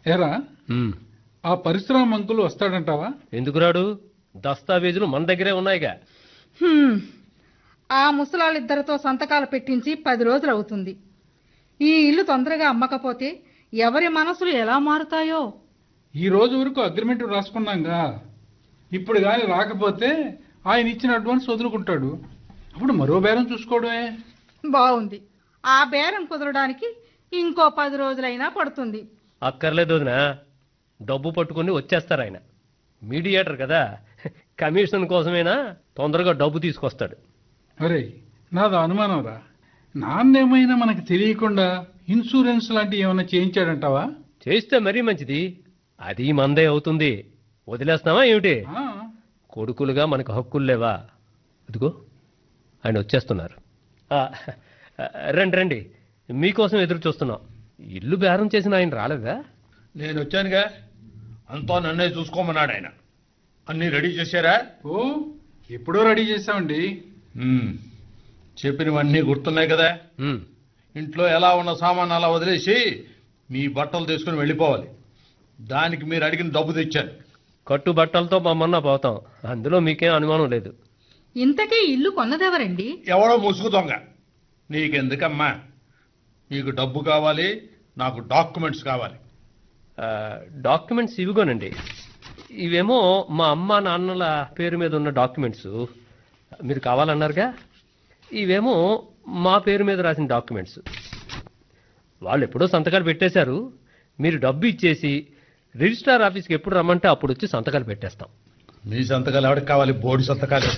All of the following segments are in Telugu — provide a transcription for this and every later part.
ఏరా ఆ పరిశ్రమ అంకులు వస్తాడంటావా? ఎందుకు రాడు? దస్తావేజులు మన దగ్గరే ఉన్నాయిగా. ఆ ముసలాళ్ళిద్దరితో సంతకాలు పెట్టించి 10 రోజులు అవుతుంది. ఈ ఇల్లు తొందరగా అమ్మకపోతే ఎవరి మనసులు ఎలా మారుతాయో. ఈ రోజు వరకు అగ్రిమెంట్ రాసుకున్నాంగా. ఇప్పుడు గాని రాకపోతే ఆయన ఇచ్చిన అడ్వాన్స్ వదులుకుంటాడు. అప్పుడు మరో బేరం చూసుకోవడమే. బాగుంది. ఆ బేరం కుదరడానికి ఇంకో 10 రోజులైనా పడుతుంది. అక్కర్లేదు వదినా, డబ్బు పట్టుకుని వచ్చేస్తారు ఆయన. మీడియేటర్ కదా, కమిషన్ కోసమైనా తొందరగా డబ్బు తీసుకొస్తాడు. అరే నాది అనుమానం రా. నాన్నేమైనా మనకు తెలియకుండా ఇన్సూరెన్స్ లాంటివి ఏమైనా చేయించాడంటావా? చేస్తే మరీ మంచిది. అది మందే అవుతుంది. వదిలేస్తావా ఏమిటి? కొడుకులుగా మనకు హక్కులు లేవా? అదిగో ఆయన వచ్చేస్తున్నారు. రండి రండి, మీకోసం ఎదురు చూస్తున్నాం. ఇల్లు బేరం చేసిన ఆయన రాలేదా? నేను వచ్చానుగా, అంతా నన్నే చూసుకోమన్నాడు ఆయన. అన్నీ రెడీ చేశారా? ఓ ఎప్పుడో రెడీ చేశామండి. చెప్పినవన్నీ గుర్తున్నాయి కదా. ఇంట్లో ఎలా ఉన్న సామాన్ అలా వదిలేసి మీ బట్టలు తీసుకుని వెళ్ళిపోవాలి. దానికి మీరు అడిగిన డబ్బు తెచ్చాను. కట్టు బట్టలతో మమ్మన్నా పోతాం, అందులో మీకేం అనుమానం లేదు. ఇంతకీ ఇల్లు కొన్నదెవరండి? ఎవడో ముసుగు దొంగ. నీకెందుకమ్మా? నీకు డబ్బు కావాలి, నాకు డాక్యుమెంట్స్ కావాలి. డాక్యుమెంట్స్ ఇవిగోనండి. ఇవేమో మా అమ్మ నాన్నల పేరు మీద ఉన్న డాక్యుమెంట్స్. మీరు కావాలన్నారుగా. ఇవేమో మా పేరు మీద రాసిన డాక్యుమెంట్స్. వాళ్ళు ఎప్పుడో సంతకాలు పెట్టేశారు. మీరు డబ్బు ఇచ్చేసి రిజిస్ట్రార్ ఆఫీస్కి ఎప్పుడు రమ్మంటే అప్పుడు వచ్చి సంతకాలు పెట్టేస్తాం. మీ సంతకాలు ఎవరికి కావాలి? బోర్డు సంతకాలు.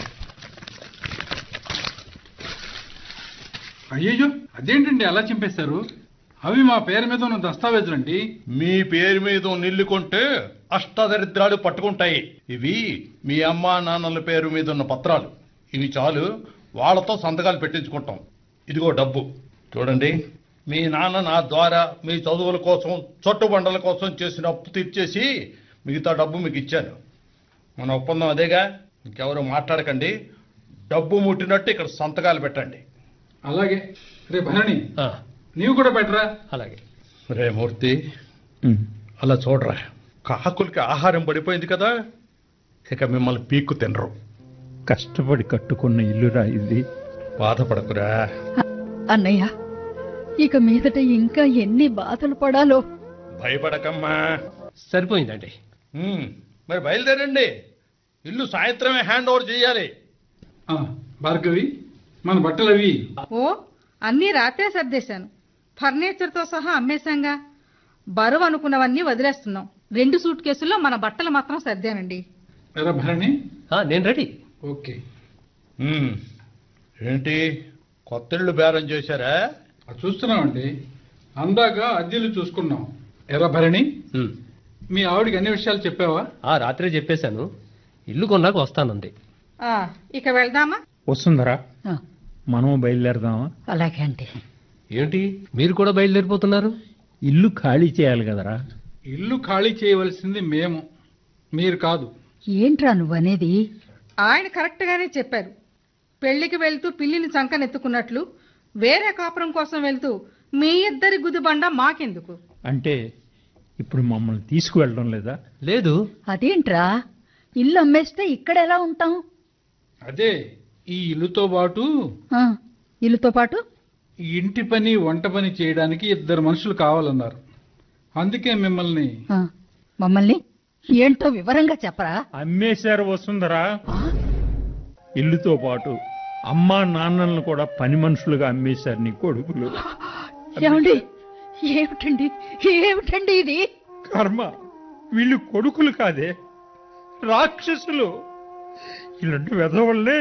అయ్యో అదేంటండి అలా చింపేశారు? అవి మా పేరు మీద ఉన్న దస్తావేజులండి. మీ పేరు మీద నిల్లు కొంటే అష్టదరిద్రాలు పట్టుకుంటాయి. ఇవి మీ అమ్మా నాన్నల పేరు మీద ఉన్న పత్రాలు. ఇవి చాలు, వాళ్ళతో సంతకాలు పెట్టించుకుంటాం. ఇదిగో డబ్బు చూడండి. మీ నాన్న నా ద్వారా మీ చదువుల కోసం, చొట్టుబండల కోసం చేసిన అప్పు తీర్చేసి మిగతా డబ్బు మీకు ఇచ్చాను. మన ఒప్పందం అదేగా. ఇంకెవరు మాట్లాడకండి. డబ్బు ముట్టినట్టు ఇక్కడ సంతకాలు పెట్టండి. అలాగే. రే భరణి, నీవు కూడా పెట్టరా. అలాగే. రే మూర్తి, అలా చూడరా. కాకులకి ఆహారం పడిపోయింది కదా, ఇక మిమ్మల్ని పీక్కు తినరు. కష్టపడి కట్టుకున్న ఇల్లురా ఇది. బాధపడకురా అన్నయ్య. ఇక మీదట ఇంకా ఎన్ని బాధలు పడాలో. భయపడకమ్మా. సరిపోయిందండి. మరి బయలుదేరండి. ఇల్లు సాయంత్రమే హ్యాండ్ ఓవర్ చేయాలి. భార్గవి, మన బట్టలు అవి. ఓ అన్నీ రాత్రే సర్దేశాను. ఫర్నిచర్తో సహా అమ్మేశాంగా. బరువు అనుకున్నవన్నీ వదిలేస్తున్నాం. 2 సూట్ కేసుల్లో మన బట్టలు మాత్రం సర్దానండి. ఎరా భరణి, నేను రెడీ. ఓకే. ఏంటి కొత్త ఇళ్ళు బేరం చేశారా? చూస్తున్నామండి. అందాక అద్దెలు చూసుకున్నాం. ఎరా భరణి, మీ ఆవిడికి అన్ని విషయాలు చెప్పావా? రాత్రే చెప్పేశాను. ఇల్లు కొన్నాక వస్తానంది. ఇక వెళ్దామా? వస్తుందరా, మనం బయలుదేరదామా? అలాగే అంటే. ఏంటి మీరు కూడా బయలుదేరిపోతున్నారు? ఇల్లు ఖాళీ చేయాలి కదరా. ఇల్లు ఖాళీ చేయవలసింది మేము, మీరు కాదు. ఏంట్రా నువ్వనేది? ఆయన కరెక్ట్ గానే చెప్పారు. పెళ్లికి వెళ్తూ పిల్లిని చంకనెత్తుకున్నట్లు వేరే కాపురం కోసం వెళ్తూ మీ ఇద్దరి గుదిబండ మాకెందుకు? అంటే ఇప్పుడు మమ్మల్ని తీసుకువెళ్ళడం లేదా? లేదు. అదేంట్రా, ఇల్లు అమ్మేస్తే ఇక్కడ ఎలా ఉంటాం? అదే, ఈ ఇల్లుతో పాటు ఇల్లుతో పాటు ఇంటి పని, వంట పని చేయడానికి 2 మనుషులు కావాలన్నారు. అందుకే మమ్మల్ని ఏంటో వివరంగా చెప్పరా. అమ్మేశారు వస్తుందరా. ఇల్లుతో పాటు అమ్మా నాన్నలను కూడా పని మనుషులుగా అమ్మేశారు నీ కొడుకులు. ఏమండి, ఏమిటండి ఇది? కర్మ, వీళ్ళు కొడుకులు కాదే, రాక్షసులు. ఇలాంటి వెధవల్ని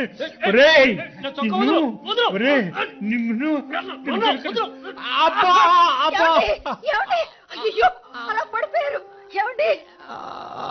అలా పడిపోయారు. ఏమండి?